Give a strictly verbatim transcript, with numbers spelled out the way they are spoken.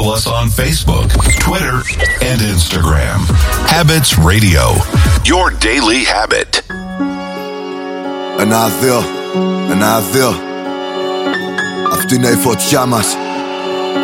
Follow us on Facebook, Twitter, and Instagram. Habits Radio, your daily habit. Ένα, δύο, ένα, δύο. Αυτή είναι η φωτιά μας.